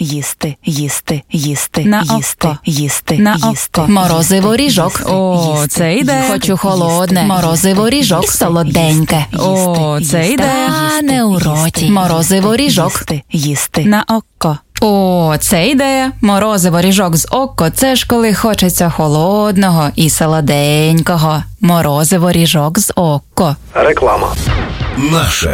їсти, їсти, їсти, На їсти, око. їсти, На їсти. око. Морозиво ріжок. О, це йде. Хочу холодне. Морозиво ріжок. Їсти, Солоденьке. О, це йде. Стане у роті. Морозиво ріжок. Їсти, їсти. На око. О, це ідея. Морозиво ріжок з око. Це ж коли хочеться холодного і солоденького. Морозиво ріжок з око. Реклама. Наше